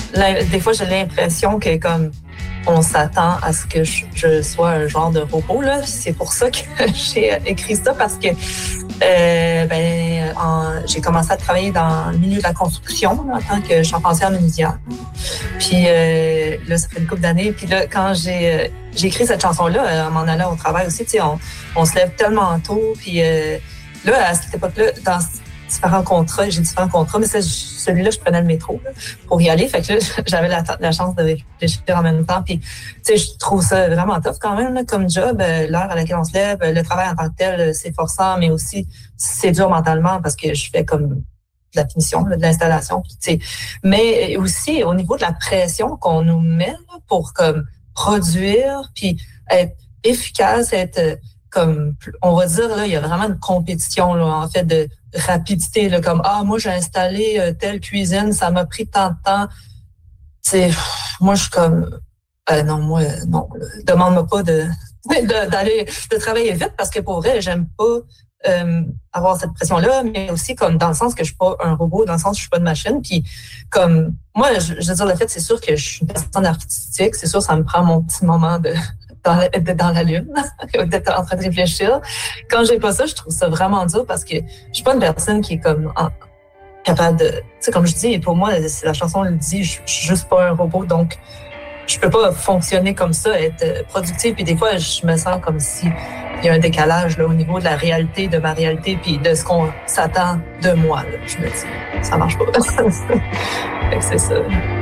des fois, j'ai l'impression que comme on s'attend à ce que je sois un genre de robot, là. C'est pour ça que j'ai écrit ça, parce que j'ai commencé à travailler dans le milieu de la construction là, en tant que charpentière menuisière. Puis là, ça fait une couple d'années. Puis là, quand j'ai écrit cette chanson-là, en m'en allant au travail aussi, tu sais, on se lève tellement tôt. Puis là, à cette époque-là, dans j'ai différents contrats, mais celui-là, je prenais le métro là, pour y aller. Fait que là, j'avais la chance de réfléchir en même temps. Puis, tu sais, je trouve ça vraiment tough quand même là, comme job. L'heure à laquelle on se lève, le travail en tant que tel, c'est forçant, mais aussi c'est dur mentalement parce que je fais comme de la finition, là, de l'installation. Puis, tu sais, mais aussi au niveau de la pression qu'on nous met là, pour comme produire, puis être efficace, être comme on va dire là, il y a vraiment une compétition là, en fait de rapidité là, comme moi j'ai installé telle cuisine, ça m'a pris tant de temps. C'est moi je suis comme non là, demande-moi pas de travailler vite parce que pour vrai, j'aime pas avoir cette pression là, mais aussi comme dans le sens que je suis pas un robot, dans le sens que je suis pas une machine, puis comme moi je veux dire le fait c'est sûr que je suis une personne artistique, c'est sûr ça me prend mon petit moment dans la lune, d'être en train de réfléchir. Quand j'ai pas ça, je trouve ça vraiment dur parce que je suis pas une personne qui est comme capable de... Tu sais, comme je dis, pour moi, c'est la chanson le dit, je suis juste pas un robot, donc je peux pas fonctionner comme ça, être productive. Puis des fois, je me sens comme si il y a un décalage là, au niveau de la réalité, de ma réalité, puis de ce qu'on s'attend de moi. Là. Je me dis, ça marche pas. Fait que c'est ça.